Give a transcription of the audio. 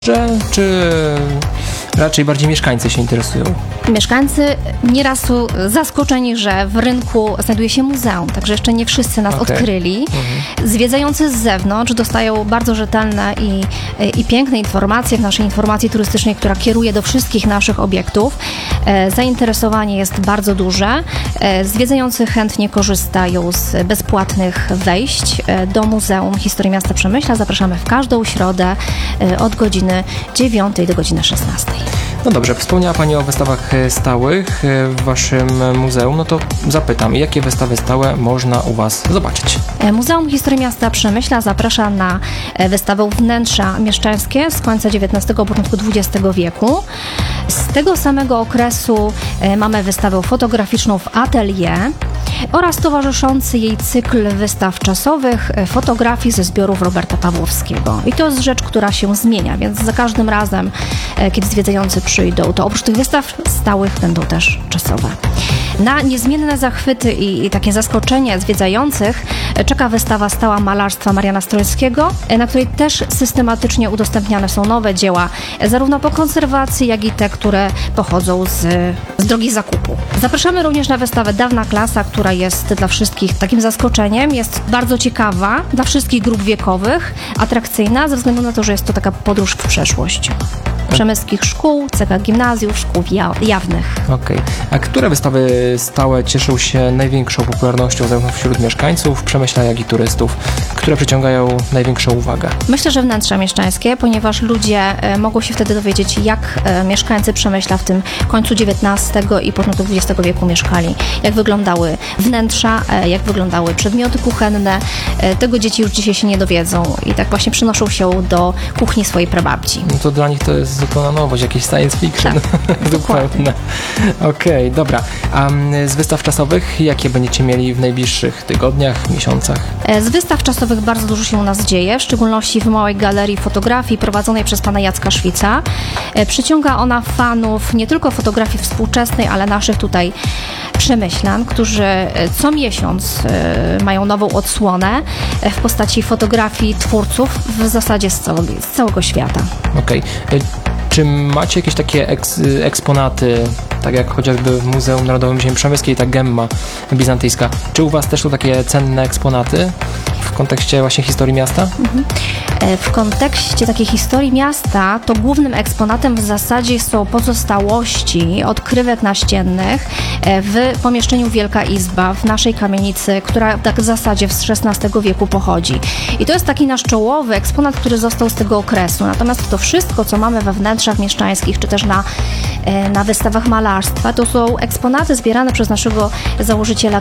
Czy raczej bardziej mieszkańcy się interesują? Mieszkańcy nieraz są zaskoczeni, że w rynku znajduje się muzeum, także jeszcze nie wszyscy nas odkryli. Zwiedzający z zewnątrz dostają bardzo rzetelne i piękne informacje w naszej informacji turystycznej, która kieruje do wszystkich naszych obiektów. Zainteresowanie jest bardzo duże. Zwiedzający chętnie korzystają z bezpłatnych wejść do Muzeum Historii Miasta Przemyśla. Zapraszamy w każdą środę od godziny 9 do godziny 16. No dobrze, wspomniała Pani o wystawach stałych w Waszym muzeum, no to zapytam, jakie wystawy stałe można u Was zobaczyć? Muzeum Historii Miasta Przemyśla zaprasza na wystawę Wnętrza Mieszczańskie z końca XIX, początku XX wieku. Z tego samego okresu mamy wystawę fotograficzną w Atelier oraz towarzyszący jej cykl wystaw czasowych fotografii ze zbiorów Roberta Pawłowskiego. I to jest rzecz, która się zmienia, więc za każdym razem, kiedy zwiedzający przyjdą, to oprócz tych wystaw stałych będą też czasowe. Na niezmienne zachwyty i takie zaskoczenie zwiedzających czeka wystawa stała malarstwa Mariana Strońskiego, na której też systematycznie udostępniane są nowe dzieła, zarówno po konserwacji, jak i te, które pochodzą z drogi zakupu. Zapraszamy również na wystawę Dawna Klasa, która jest dla wszystkich takim zaskoczeniem, jest bardzo ciekawa, dla wszystkich grup wiekowych, atrakcyjna, ze względu na to, że jest to taka podróż w przeszłość. Przemyskich szkół, CK gimnazjów, szkół jawnych. Okej. A które wystawy stałe cieszą się największą popularnością zarówno wśród mieszkańców Przemyśla, jak i turystów? Które przyciągają największą uwagę? Myślę, że wnętrza mieszczańskie, ponieważ ludzie mogą się wtedy dowiedzieć, jak mieszkańcy Przemyśla w tym końcu XIX i początku XX wieku mieszkali. Jak wyglądały wnętrza, jak wyglądały przedmioty kuchenne. Tego dzieci już dzisiaj się nie dowiedzą i tak właśnie przynoszą się do kuchni swojej prababci. No to dla nich to jest zupełna nowość, jakieś science fiction. Tak, zupełne. Okej, dobra. A z wystaw czasowych, jakie będziecie mieli w najbliższych tygodniach, miesiącach? Z wystaw czasowych bardzo dużo się u nas dzieje, w szczególności w małej galerii fotografii prowadzonej przez pana Jacka Szwica. Przyciąga ona fanów nie tylko fotografii współczesnej, ale naszych tutaj przemyślan, którzy co miesiąc mają nową odsłonę w postaci fotografii twórców w zasadzie z całego świata. Okej. Czy macie jakieś takie eksponaty, tak jak chociażby w Muzeum Narodowym Ziemi Przemyskiej, ta gemma bizantyjska? Czy u Was też są takie cenne eksponaty w kontekście właśnie historii miasta? W kontekście takiej historii miasta to głównym eksponatem w zasadzie są pozostałości odkrywek naściennych w pomieszczeniu Wielka Izba w naszej kamienicy, która tak w zasadzie z XVI wieku pochodzi. I to jest taki nasz czołowy eksponat, który został z tego okresu. Natomiast to wszystko, co mamy we wnętrzach mieszczańskich, czy też na wystawach malarstwa, to są eksponaty zbierane przez naszego założyciela